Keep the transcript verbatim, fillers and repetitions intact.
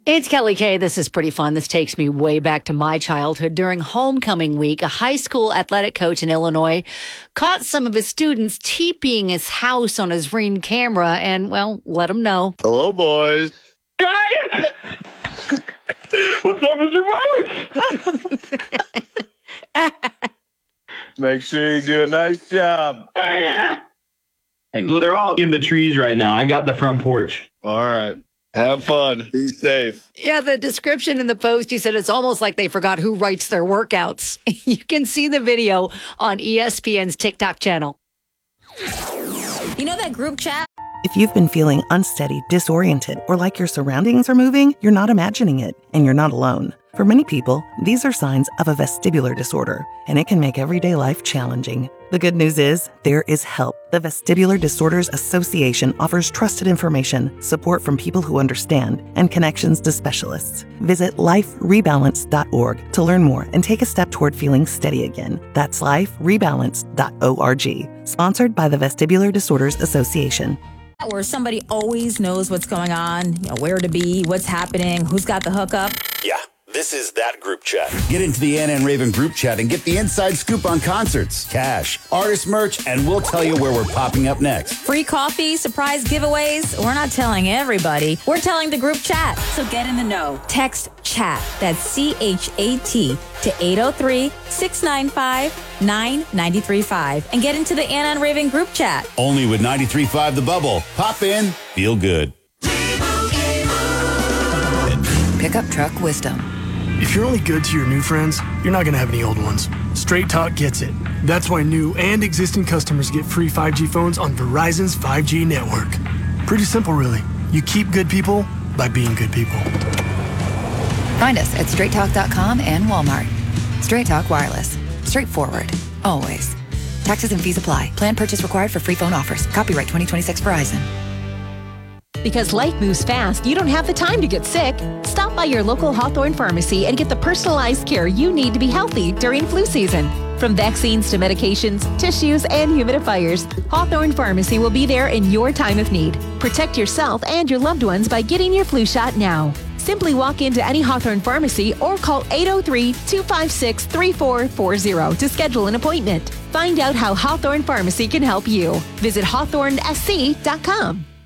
It's Kelly Kay. This is pretty fun. This takes me way back to my childhood. During homecoming week, a high school athletic coach in Illinois caught some of his students teepeeing his house on his Ring camera and, well, let them know. Hello, boys. Guys! What's up with your voice? Make sure you do a nice job. Hey, they're all in the trees right now. I got the front porch. All right. Have fun. Be safe. Yeah, the description in the post, he said it's almost like they forgot who writes their workouts. You can see the video on E S P N's TikTok channel. You know that group chat? If you've been feeling unsteady, disoriented, or like your surroundings are moving, you're not imagining it, and you're not alone. For many people, these are signs of a vestibular disorder, and it can make everyday life challenging. The good news is, there is help. The Vestibular Disorders Association offers trusted information, support from people who understand, and connections to specialists. Visit life rebalance dot org to learn more and take a step toward feeling steady again. That's life rebalance dot org. Sponsored by the Vestibular Disorders Association. Where somebody always knows what's going on, you know, where to be, what's happening, who's got the hookup. Yeah, this is that group chat. Get into the Anna and Raven group chat and get the inside scoop on concerts, cash, artist merch, and we'll tell you where we're popping up next. Free coffee, surprise giveaways. We're not telling everybody. We're telling the group chat. So get in the know. Text CHAT, that's C H A T, to eight oh three, six nine five, nine nine three five and get into the Anna and Raven group chat. Only with ninety-three point five The Bubble. Pop in, feel good. Pickup truck wisdom. If you're only good to your new friends, you're not going to have any old ones. Straight Talk gets it. That's why new and existing customers get free five G phones on Verizon's five G network. Pretty simple, really. You keep good people by being good people. Find us at straight talk dot com and Walmart. Straight Talk Wireless. Straightforward. Always. Taxes and fees apply. Plan purchase required for free phone offers. Copyright twenty twenty-six Verizon. Because life moves fast, you don't have the time to get sick. Stop by your local Hawthorne Pharmacy and get the personalized care you need to be healthy during flu season. From vaccines to medications, tissues, and humidifiers, Hawthorne Pharmacy will be there in your time of need. Protect yourself and your loved ones by getting your flu shot now. Simply walk into any Hawthorne Pharmacy or call eight oh three, two five six, three four four zero to schedule an appointment. Find out how Hawthorne Pharmacy can help you. Visit hawthorne s c dot com.